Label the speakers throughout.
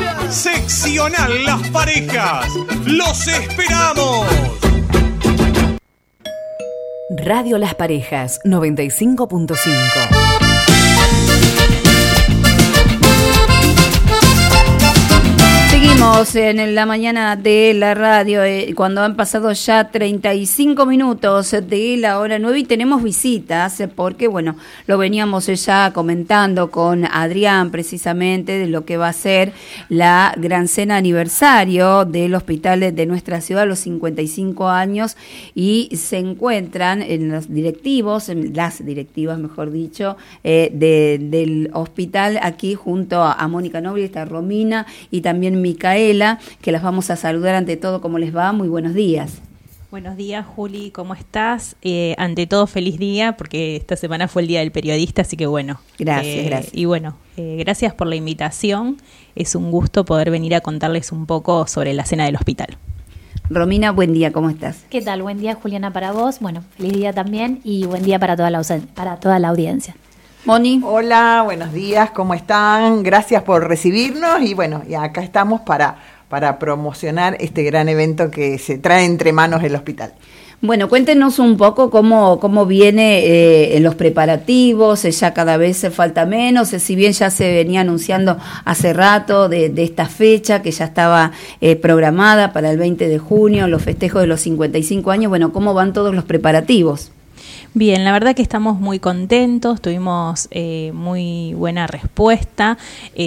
Speaker 1: Seccional Las Parejas. ¡Los esperamos!
Speaker 2: Radio Las Parejas 95.5.
Speaker 3: Seguimos en la mañana de la radio, cuando han pasado ya 35 minutos de la hora 9 y tenemos visitas, porque bueno, lo veníamos ya comentando con Adrián precisamente de lo que va a ser la gran cena aniversario del hospital de nuestra ciudad, los 55 años, y se encuentran en los directivos, en las directivas mejor dicho, del hospital aquí junto a Mónica Noble, está Romina y también Micaela, que las vamos a saludar ante todo. ¿Cómo les va? Muy buenos días.
Speaker 4: Buenos días, Juli, ¿cómo estás? Ante todo, feliz día, porque esta semana fue el Día del Periodista, así que bueno.
Speaker 3: Gracias.
Speaker 4: Y bueno, gracias por la invitación. Es un gusto poder venir a contarles un poco sobre la cena del hospital.
Speaker 3: Romina, buen día, ¿cómo estás?
Speaker 5: ¿Qué tal? Buen día, Juliana, para vos. Bueno, feliz día también y buen día para toda la audiencia.
Speaker 3: Moni.
Speaker 6: Hola, buenos días, ¿cómo están? Gracias por recibirnos y bueno, y acá estamos para promocionar este gran evento que se trae entre manos el hospital.
Speaker 3: Bueno, cuéntenos un poco cómo viene los preparativos, ya cada vez se falta menos, si bien ya se venía anunciando hace rato de esta fecha que ya estaba programada para el 20 de junio, los festejos de los 55 años, bueno, ¿cómo van todos los preparativos?
Speaker 4: Bien, la verdad que estamos muy contentos, tuvimos muy buena respuesta,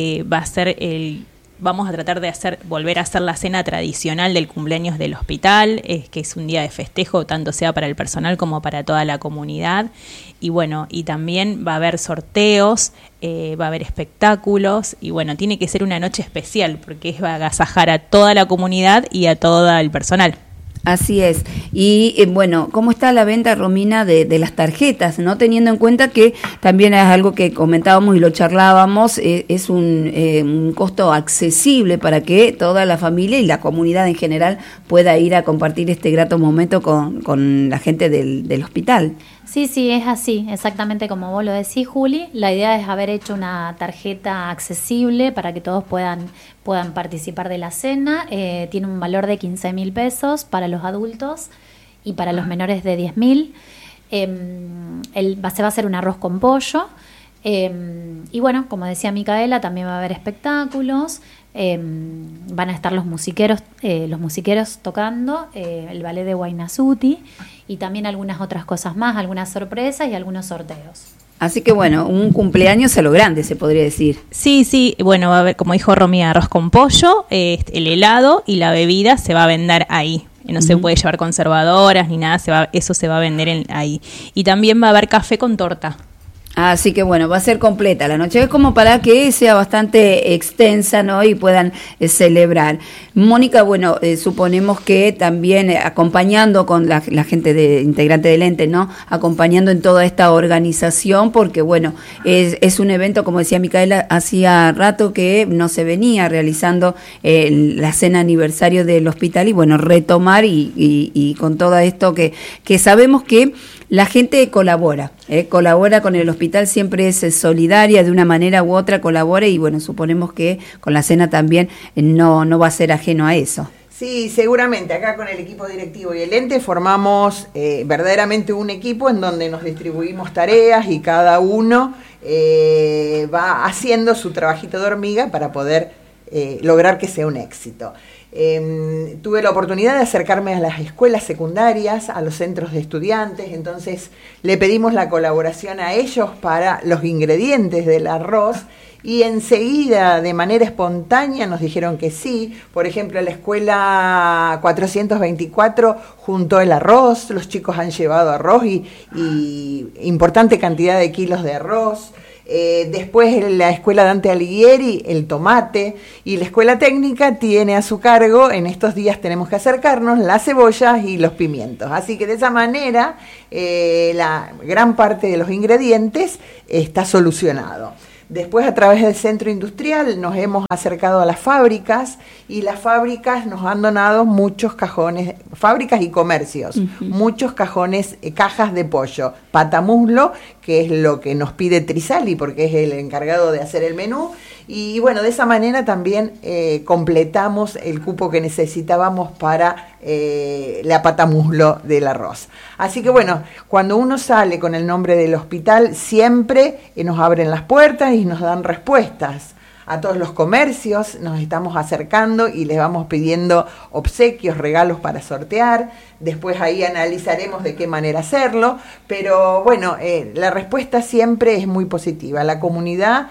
Speaker 4: vamos a tratar de volver a hacer la cena tradicional del cumpleaños del hospital, que es un día de festejo, tanto sea para el personal como para toda la comunidad. Y bueno, y también va a haber sorteos, va a haber espectáculos, y bueno, tiene que ser una noche especial, porque va a agasajar a toda la comunidad y a todo el personal.
Speaker 3: Así es. Y bueno, ¿cómo está la venta, Romina, de las tarjetas? ¿No? Teniendo en cuenta que también es algo que comentábamos y lo charlábamos, es un costo accesible para que toda la familia y la comunidad en general pueda ir a compartir este grato momento con la gente del hospital.
Speaker 5: Sí, es así, exactamente como vos lo decís, Juli. La idea es haber hecho una tarjeta accesible para que todos puedan participar de la cena. Tiene un valor de 15.000 pesos para los adultos y para los menores de 10.000. Se va a hacer un arroz con pollo. Y bueno, como decía Micaela, también va a haber espectáculos. Van a estar los musiqueros tocando, el ballet de Guaynasuti y también algunas otras cosas más, algunas sorpresas y algunos sorteos.
Speaker 3: Así que bueno, un cumpleaños a lo grande se podría decir.
Speaker 4: Sí, bueno, va a haber, como dijo Romy, arroz con pollo, el helado y la bebida se va a vender ahí. No se puede llevar conservadoras ni nada, eso se va a vender ahí. Y también va a haber café con torta.
Speaker 3: Así que bueno, va a ser completa la noche, es como para que sea bastante extensa, ¿no? Y puedan celebrar. Mónica, bueno, suponemos que también acompañando con la gente integrante del ente, ¿no? Acompañando en toda esta organización, porque bueno, es un evento, como decía Micaela, hacía rato que no se venía realizando la cena aniversario del hospital y bueno, retomar y con todo esto que sabemos que la gente colabora con el hospital, siempre es solidaria de una manera u otra, colabora y bueno, suponemos que con la cena también no va a ser ajeno a eso.
Speaker 6: Sí, seguramente acá con el equipo directivo y el ente formamos verdaderamente un equipo en donde nos distribuimos tareas y cada uno va haciendo su trabajito de hormiga para poder lograr que sea un éxito. Tuve la oportunidad de acercarme a las escuelas secundarias, a los centros de estudiantes, entonces le pedimos la colaboración a ellos para los ingredientes del arroz y enseguida, de manera espontánea, nos dijeron que sí. Por ejemplo, la escuela 424 juntó el arroz, los chicos han llevado arroz y importante cantidad de kilos de arroz. Después en la escuela Dante Alighieri el tomate, y la escuela técnica tiene a su cargo, en estos días tenemos que acercarnos, las cebollas y los pimientos, así que de esa manera la gran parte de los ingredientes está solucionado. Después, a través del centro industrial, nos hemos acercado a las fábricas y las fábricas nos han donado muchos cajones, fábricas y comercios, muchos cajones, cajas de pollo, patamuslo, que es lo que nos pide Trisali porque es el encargado de hacer el menú, Y bueno, de esa manera también completamos el cupo que necesitábamos para la patamuslo del arroz. Así que bueno, cuando uno sale con el nombre del hospital, siempre nos abren las puertas y nos dan respuestas. A todos los comercios nos estamos acercando y les vamos pidiendo obsequios, regalos para sortear. Después ahí analizaremos de qué manera hacerlo, pero bueno, la respuesta siempre es muy positiva. La comunidad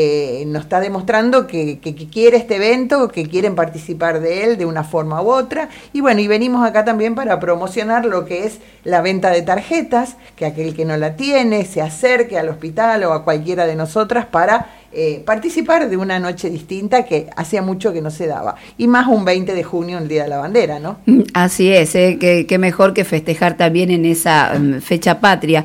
Speaker 6: nos está demostrando que quiere este evento, que quieren participar de él de una forma u otra, y bueno, y venimos acá también para promocionar lo que es la venta de tarjetas, que aquel que no la tiene se acerque al hospital o a cualquiera de nosotras para participar de una noche distinta que hacía mucho que no se daba, y más un 20 de junio, el Día de la Bandera, ¿no?
Speaker 3: Así es, que mejor que festejar también en esa fecha patria.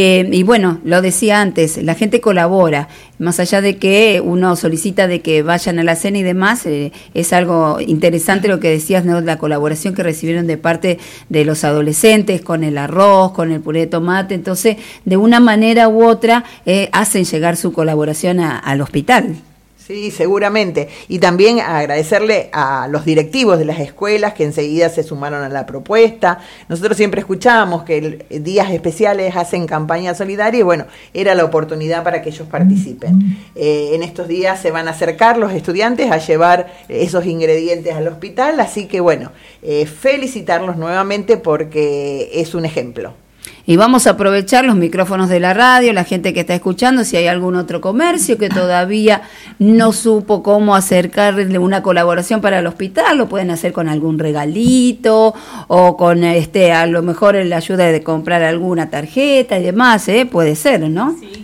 Speaker 3: Y bueno, lo decía antes, la gente colabora, más allá de que uno solicita de que vayan a la cena y demás, es algo interesante lo que decías, ¿no? La colaboración que recibieron de parte de los adolescentes con el arroz, con el puré de tomate, entonces de una manera u otra hacen llegar su colaboración al hospital.
Speaker 6: Sí, seguramente. Y también agradecerle a los directivos de las escuelas que enseguida se sumaron a la propuesta. Nosotros siempre escuchábamos que días especiales hacen campaña solidaria y bueno, era la oportunidad para que ellos participen. En estos días se van a acercar los estudiantes a llevar esos ingredientes al hospital, así que bueno, felicitarlos nuevamente porque es un ejemplo.
Speaker 3: Y vamos a aprovechar los micrófonos de la radio, la gente que está escuchando, si hay algún otro comercio que todavía no supo cómo acercarle una colaboración para el hospital, lo pueden hacer con algún regalito o con a lo mejor la ayuda de comprar alguna tarjeta y demás, puede ser, ¿no?
Speaker 4: Sí.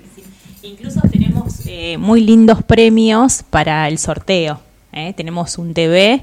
Speaker 4: Incluso tenemos muy lindos premios para el sorteo. Tenemos un TV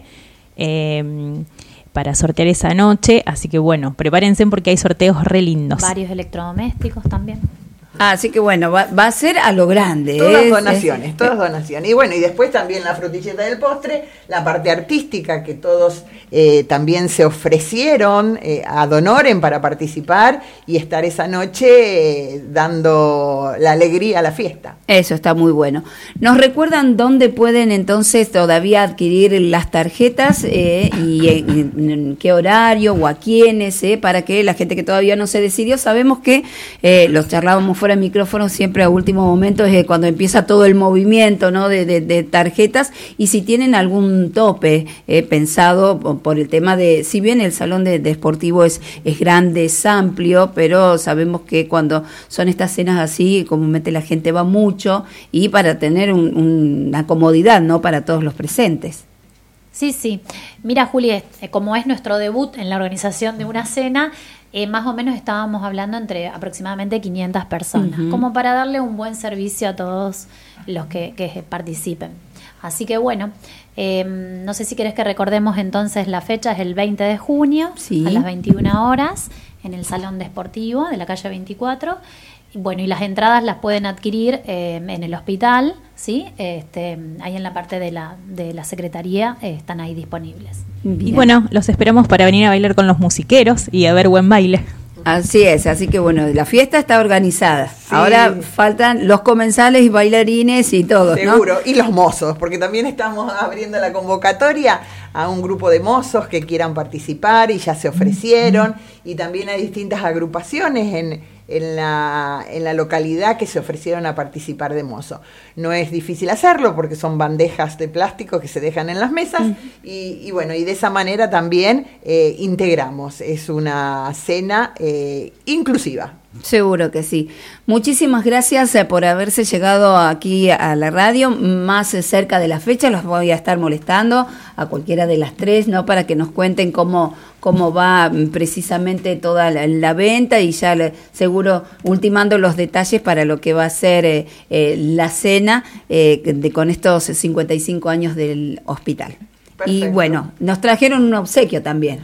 Speaker 4: para sortear esa noche, así que bueno, prepárense porque hay sorteos re lindos.
Speaker 5: Varios electrodomésticos también.
Speaker 3: Así que bueno, va a ser a lo grande.
Speaker 6: Todas donaciones, todas donaciones. Y bueno, y después también la frutilleta del postre, la parte artística que todos también se ofrecieron ad honorem para participar y estar esa noche dando la alegría a la fiesta.
Speaker 3: Eso está muy bueno. ¿Nos recuerdan dónde pueden entonces todavía adquirir las tarjetas y en qué horario o a quiénes, para que la gente que todavía no se decidió, sabemos que los charlábamos fuera de micrófono siempre a último momento, es cuando empieza todo el movimiento, ¿no? de tarjetas, y si tienen algún tope pensado por el tema de, si bien el salón de deportivo es grande, es amplio, pero sabemos que cuando son estas cenas así, comúnmente la gente va mucho, y para tener una comodidad, ¿no? Para todos los presentes.
Speaker 5: Sí. Mira, Juli, como es nuestro debut en la organización de una cena, más o menos estábamos hablando entre aproximadamente 500 personas, como para darle un buen servicio a todos los que participen. Así que bueno, no sé si querés que recordemos entonces la fecha, es el 20 de junio, a las 21 horas, en el Salón Deportivo de la calle 24. Bueno, y las entradas las pueden adquirir en el hospital, ¿sí? Ahí en la parte de la secretaría están ahí disponibles.
Speaker 3: Bien.
Speaker 4: Y bueno, los esperamos para venir a bailar con los musiqueros y a ver buen baile.
Speaker 3: Así es, así que bueno, la fiesta está organizada. Sí. Ahora faltan los comensales y bailarines y todos,
Speaker 6: seguro,
Speaker 3: ¿no?
Speaker 6: Y los mozos, porque también estamos abriendo la convocatoria a un grupo de mozos que quieran participar y ya se ofrecieron, y también hay distintas agrupaciones en la localidad que se ofrecieron a participar de mozo. No es difícil hacerlo porque son bandejas de plástico que se dejan en las mesas y bueno, y de esa manera también integramos. Es una cena inclusiva.
Speaker 3: Seguro que sí. Muchísimas gracias por haberse llegado aquí a la radio, más cerca de la fecha. Los voy a estar molestando a cualquiera de las tres, ¿no? Para que nos cuenten cómo va precisamente toda la venta, y ya seguro ultimando los detalles para lo que va a ser la cena con estos 55 años del hospital. Perfecto. Y bueno, nos trajeron un obsequio también.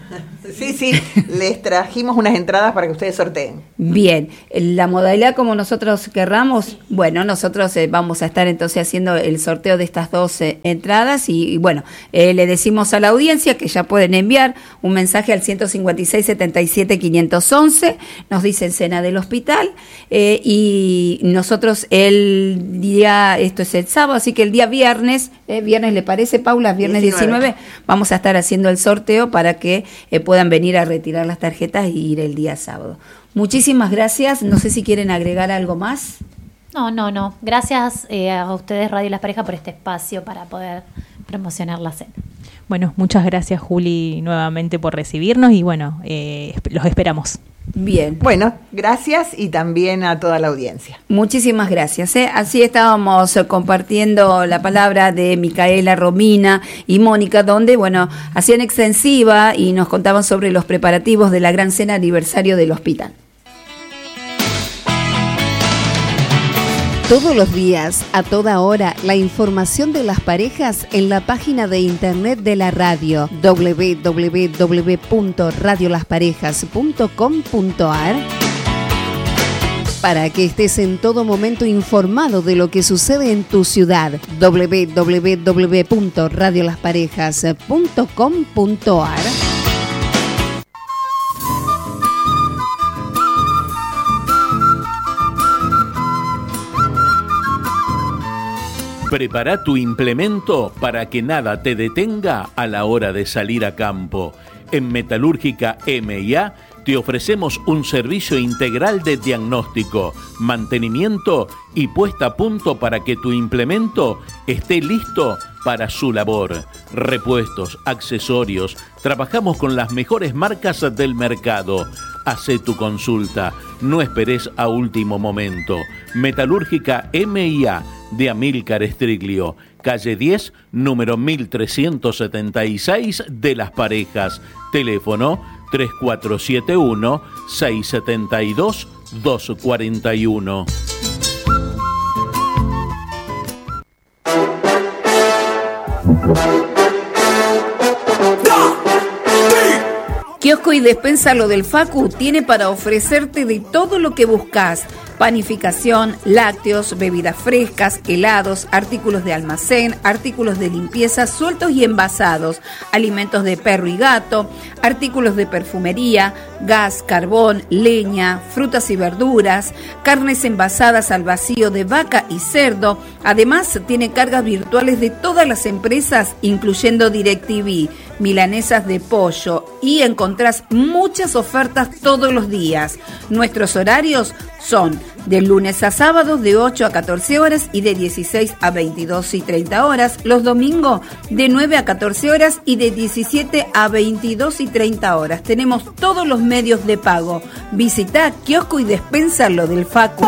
Speaker 6: Sí, les trajimos unas entradas para que ustedes sorteen.
Speaker 3: Bien, la modalidad como nosotros querramos, bueno, nosotros vamos a estar entonces haciendo el sorteo de estas 12 entradas y bueno, le decimos a la audiencia que ya pueden enviar un mensaje al 156 77 511, nos dicen Cena del Hospital, y nosotros el día, esto es el sábado, así que el día viernes ¿le parece, Paula? Viernes 19 vamos a estar haciendo el sorteo para que puedan venir a retirar las tarjetas y ir el día sábado. Muchísimas gracias. No sé si quieren agregar algo más.
Speaker 5: No. Gracias a ustedes, Radio Las Parejas, por este espacio para poder promocionar la cena.
Speaker 4: Bueno, muchas gracias, Juli, nuevamente por recibirnos y bueno, los esperamos.
Speaker 3: Bien.
Speaker 6: Bueno, gracias y también a toda la audiencia.
Speaker 3: Muchísimas gracias. Así estábamos compartiendo la palabra de Micaela, Romina y Mónica, donde, bueno, hacían extensiva y nos contaban sobre los preparativos de la gran cena aniversario del hospital.
Speaker 2: Todos los días, a toda hora, la información de las parejas en la página de internet de la radio www.radiolasparejas.com.ar para que estés en todo momento informado de lo que sucede en tu ciudad. www.radiolasparejas.com.ar.
Speaker 7: Prepara tu implemento para que nada te detenga a la hora de salir a campo. En Metalúrgica M&A te ofrecemos un servicio integral de diagnóstico, mantenimiento y puesta a punto para que tu implemento esté listo para su labor. Repuestos, accesorios, trabajamos con las mejores marcas del mercado. Hacé tu consulta, no esperes a último momento. Metalúrgica M&A de Amílcar Striglio, calle 10, número 1376 de Las Parejas. Teléfono 3471-672-241.
Speaker 3: Kiosco y Despensa Lo del Facu tiene para ofrecerte de todo lo que buscas: panificación, lácteos, bebidas frescas, helados, artículos de almacén, artículos de limpieza sueltos y envasados, alimentos de perro y gato, artículos de perfumería, gas, carbón, leña, frutas y verduras, carnes envasadas al vacío de vaca y cerdo. Además, tiene cargas virtuales de todas las empresas, incluyendo DirecTV, milanesas de pollo, y encontrás muchas ofertas todos los días. Nuestros horarios son de lunes a sábados de 8 a 14 horas y de 16 a 22 y 30 horas. Los domingos de 9 a 14 horas y de 17 a 22 y 30 horas. Tenemos todos los medios de pago. Visita Kiosco y Despensa Lo del Facu.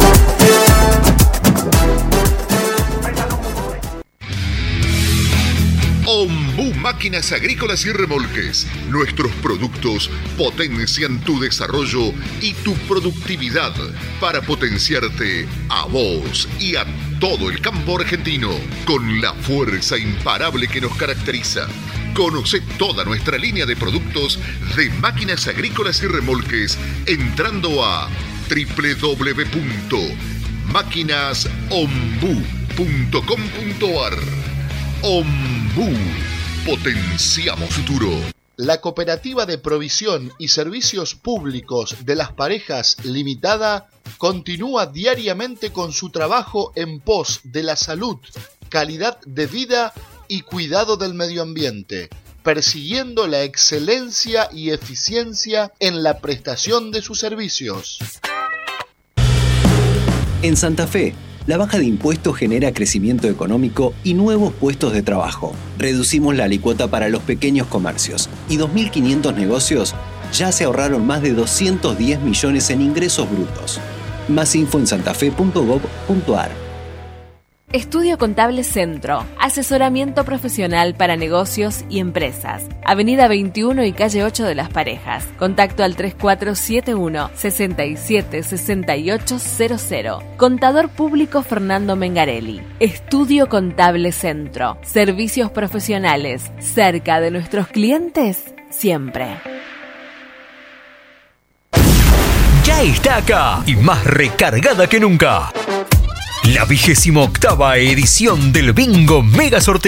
Speaker 8: Ombú Máquinas Agrícolas y Remolques. Nuestros productos potencian tu desarrollo y tu productividad para potenciarte a vos y a todo el campo argentino con la fuerza imparable que nos caracteriza. Conoce toda nuestra línea de productos de máquinas agrícolas y remolques entrando a www.maquinasombú.com.ar. Ombú, potenciamos futuro.
Speaker 9: La Cooperativa de Provisión y Servicios Públicos de Las Parejas Limitada continúa diariamente con su trabajo en pos de la salud, calidad de vida y cuidado del medio ambiente, persiguiendo la excelencia y eficiencia en la prestación de sus servicios.
Speaker 10: En Santa Fe, la baja de impuestos genera crecimiento económico y nuevos puestos de trabajo. Reducimos la alícuota para los pequeños comercios y 2.500 negocios ya se ahorraron más de 210 millones en ingresos brutos. Más info en santafe.gov.ar.
Speaker 11: Estudio Contable Centro, asesoramiento profesional para negocios y empresas. Avenida 21 y calle 8 de Las Parejas. Contacto al 3471-676800. Contador público Fernando Mengarelli. Estudio Contable Centro. Servicios profesionales cerca de nuestros clientes siempre.
Speaker 12: ya está acá y más recargada que nunca. La 28ª edición del Bingo Mega Sorteo.